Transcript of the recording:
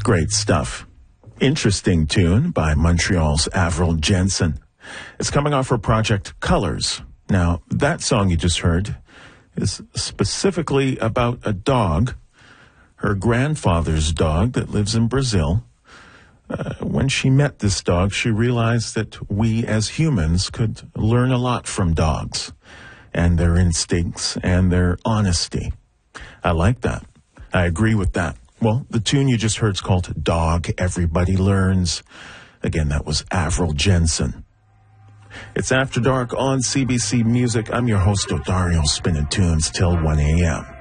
Great stuff. Interesting tune by Montreal's Avril Jensen. It's coming off her project Colors. Now, that song you just heard is specifically about a dog, her grandfather's dog that lives in Brazil. When she met this dog, she realized that we as humans could learn a lot from dogs and their instincts and their honesty. I like that. I agree with that. Well, the tune you just heard is called Dog Everybody Learns. Again, that was Avril Jensen. It's After Dark on CBC Music. I'm your host, Odario, spinning tunes till 1 a.m.